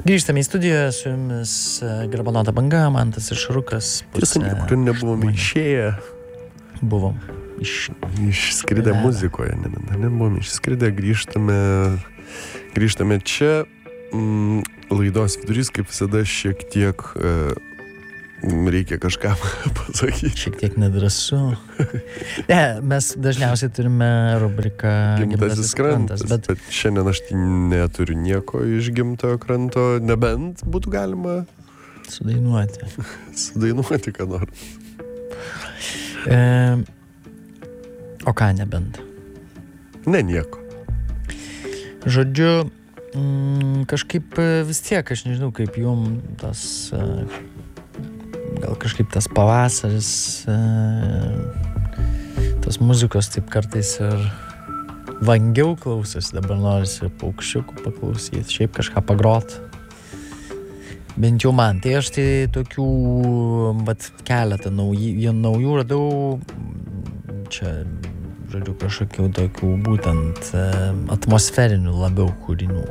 Grįžtame į studiją, su jumis Garbanota banga, Mantas ir Šarukas. Tiesa, niekur nebuvome išėję. Buvom. Išskridę muzikoje. Nebuvome išskridę, grįžtame čia. Laidos vidurys, kaip visada, šiek tiek reikia kažką pasakyti. Šiek tiek nedrąsu. Ne, mes dažniausiai turime rubriką Gimtasis krantas. Bet šiandien aš neturiu nieko iš Gimtojo kranto, nebent būtų galima sudainuoti. Sudainuoti, ką nors. O ką nebent? Ne, nieko. Žodžiu, kažkaip vis tiek, aš nežinau, kaip jum tas... gal kažkaip tas pavasaris, tas muzikos taip kartais ir vangiau klausosi, dabar norisi paukščiukų paklausyti, šiaip kažką pagrot. Bent jau man, tai aš tai tokių, keletą naujų radau, čia, žodžiu, kažkokių tokių būtent atmosferinių labiau kūrinių,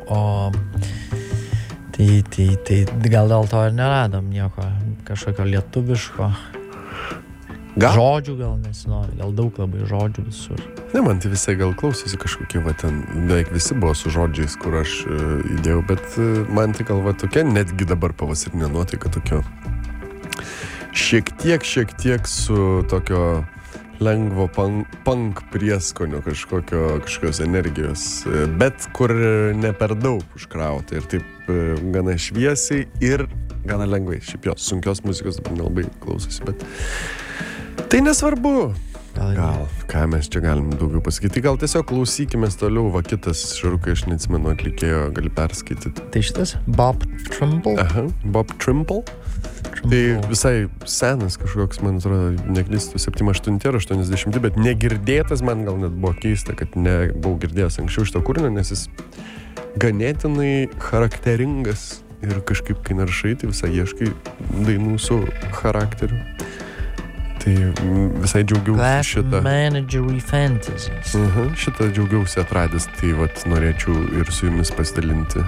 Tai gal dėl to ir neradom nieko, kažkokio lietuviško. Žodžių gal nesinori, gal daug labai žodžių visur. Ne, man tai visai gal klausosi kažkokie, ten beveik visi buvo su žodžiais, kur aš įdėjau, bet man tai gal tokia, netgi dabar pavasarinė nuotaika tokio. Šiek tiek su tokio lengvo punk prieskonio kažkokios energijos, bet kur ne per daug užkrauta ir taip gana šviesiai ir gana lengvai. Šiaip jos sunkios muzikos dabar nelabai klausosi, bet tai nesvarbu. Gal, ką mes čia galim daugiau pasakyti. Gal tiesiog klausykimės toliau, kitas Šarukai, aš neatsimenu atlikėjo, gali perskaityti. Tai šitas Bob Trimble? Aha, Bob Trimble. Tai visai senas kažkoks, man atrodo, neklystu, 78 ar 80, bet negirdėtas, man gal net buvo keista, kad nebuvau girdėjęs anksčiau šito kūrinio, nes jis ganėtinai charakteringas ir kažkaip, kai naršai, tai visai ieškai dainų su charakteriu. Tai visai džiaugiausi šitą. Managery Fantasies. Šitą džiaugiausi atradęs, tai norėčiau ir su jumis pasidalinti.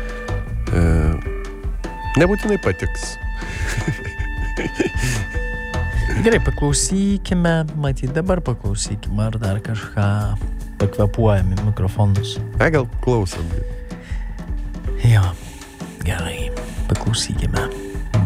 Nebūtinai patiks. Gerai, paklausykime, matyt, dabar paklausykime, ar dar kažką pakvepuojam į mikrofonus. Gal klausom. Jo, gerai, paklausykime.